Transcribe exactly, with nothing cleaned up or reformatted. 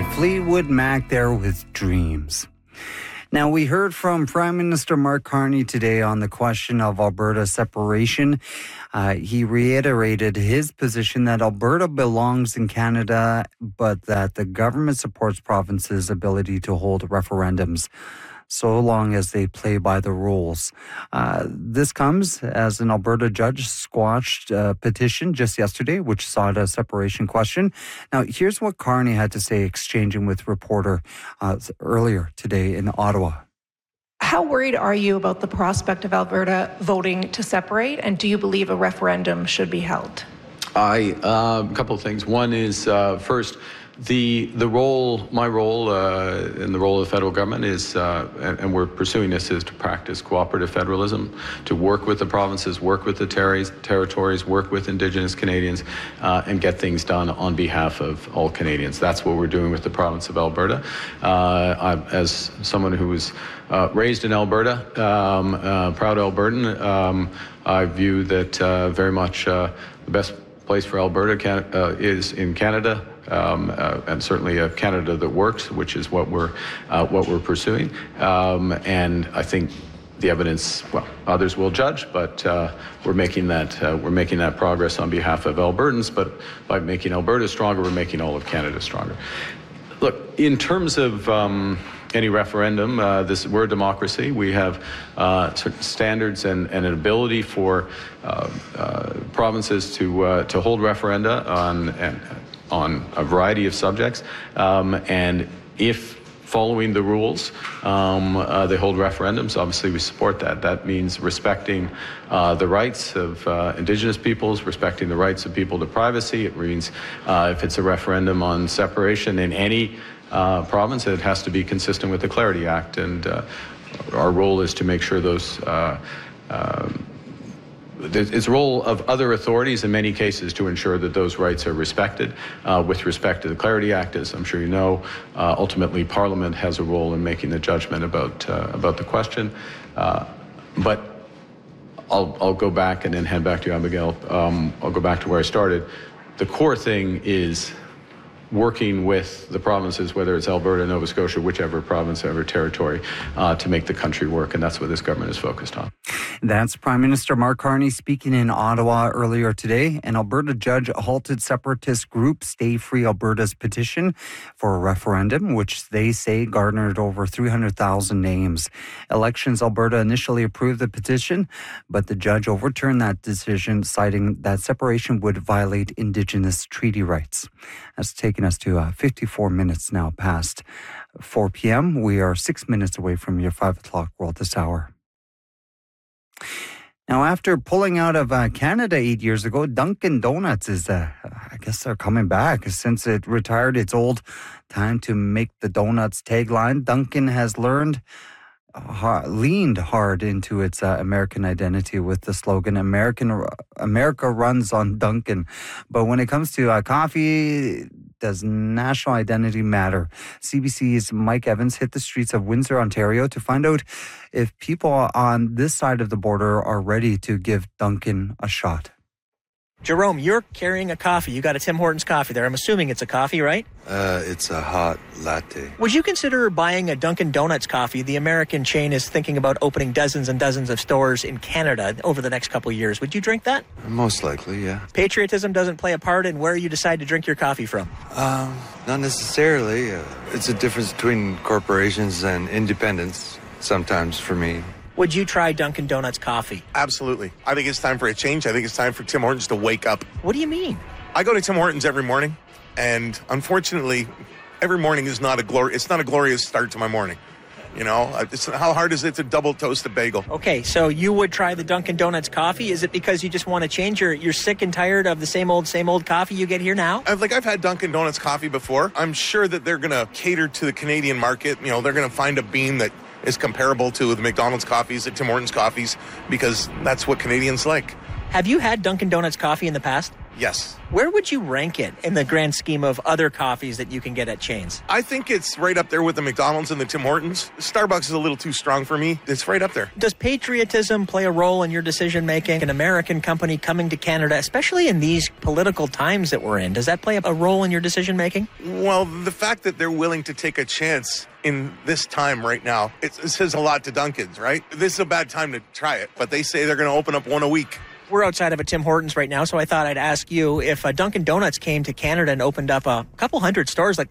Dave Fleetwood Mac there with Dreams. Now, we heard from Prime Minister Mark Carney today on the question of Alberta separation. Uh, he reiterated his position that Alberta belongs in Canada, but that the government supports provinces' ability to hold referendums so long as they play by the rules. Uh, this comes as an Alberta judge squashed a petition just yesterday, which sought a separation question. Now, here's what Carney had to say, exchanging with reporter uh, earlier today in Ottawa. How worried are you about the prospect of Alberta voting to separate, and do you believe a referendum should be held? I, uh, a couple of things. One is, uh, first, The the role, my role, uh, and the role of the federal government is, uh, and, and we're pursuing this, is to practice cooperative federalism, to work with the provinces, work with the terries, territories, work with Indigenous Canadians, uh, and get things done on behalf of all Canadians. That's what we're doing with the province of Alberta. Uh, I, as someone who was uh, raised in Alberta, um, uh, proud Albertan, um, I view that uh, very much uh, the best place for Alberta can, uh, is in Canada. Um, uh, and certainly a Canada that works, which is what we're uh, what we're pursuing. Um, and I think the evidence, well, others will judge, but uh, we're making that uh, we're making that progress on behalf of Albertans. But by making Alberta stronger, we're making all of Canada stronger. Look, in terms of um, any referendum, uh, this we're a democracy. We have uh, certain standards and, and an ability for uh, uh, provinces to uh, to hold referenda on and. on a variety of subjects, um, and if following the rules, um, uh, they hold referendums, obviously we support that. That means respecting uh, the rights of uh, Indigenous peoples, respecting the rights of people to privacy. It means uh, if it's a referendum on separation in any uh, province, it has to be consistent with the Clarity Act, and uh, our role is to make sure those uh, uh, It's the role of other authorities in many cases to ensure that those rights are respected. Uh, with respect to the Clarity Act, as I'm sure you know, uh, ultimately Parliament has a role in making the judgment about uh, about the question. Uh, but I'll, I'll go back and then hand back to you, Abigail. Um, I'll go back to where I started. The core thing is working with the provinces, whether it's Alberta, Nova Scotia, whichever province, ever territory, uh, to make the country work. And that's what this government is focused on. That's Prime Minister Mark Carney speaking in Ottawa earlier today. An Alberta judge halted separatist group Stay Free Alberta's petition for a referendum, which they say garnered over three hundred thousand names. Elections Alberta initially approved the petition, but the judge overturned that decision, citing that separation would violate Indigenous treaty rights. That's taken us to uh, fifty-four minutes now past four p.m. We are six minutes away from your five o'clock world this hour. Now, after pulling out of uh, Canada eight years ago, Dunkin' Donuts is, uh, I guess they're coming back. Since it retired its old time to make the donuts tagline, Dunkin' has learned, uh, leaned hard into its uh, American identity with the slogan, American, America runs on Dunkin'. But when it comes to uh, coffee, does national identity matter? C B C's Mike Evans hit the streets of Windsor, Ontario to find out if people on this side of the border are ready to give Dunkin' a shot. Jerome, you're carrying a coffee. You got a Tim Hortons coffee there. I'm assuming it's a coffee, right? Uh, it's a hot latte. Would you consider buying a Dunkin' Donuts coffee? The American chain is thinking about opening dozens and dozens of stores in Canada over the next couple of years. Would you drink that? Most likely, yeah. Patriotism doesn't play a part in where you decide to drink your coffee from? Um, not necessarily. Uh, it's a difference between corporations and independents sometimes for me. Would you try Dunkin' Donuts coffee? Absolutely. I think it's time for a change. I think it's time for Tim Hortons to wake up. What do you mean? I go to Tim Hortons every morning, and unfortunately, every morning is not a glor- It's not a glorious start to my morning. You know, it's, how hard is it to double toast a bagel? Okay, so you would try the Dunkin' Donuts coffee. Is it because you just want to change? You're, you're sick and tired of the same old, same old coffee you get here now? I've, like, I've had Dunkin' Donuts coffee before. I'm sure that they're going to cater to the Canadian market. You know, they're going to find a bean that is comparable to the McDonald's coffees, the Tim Hortons coffees, because that's what Canadians like. Have you had Dunkin' Donuts coffee in the past? Yes. Where would you rank it in the grand scheme of other coffees that you can get at chains? I think it's right up there with the McDonald's and the Tim Hortons. Starbucks is a little too strong for me. It's right up there. Does patriotism play a role in your decision making? An American company coming to Canada, especially in these political times that we're in, does that play a role in your decision making? Well, the fact that they're willing to take a chance in this time right now, it, it says a lot to Dunkin's, right? This is a bad time to try it, but they say they're going to open up one a week. We're outside of a Tim Hortons right now, so I thought I'd ask you if uh, Dunkin' Donuts came to Canada and opened up a couple hundred stores like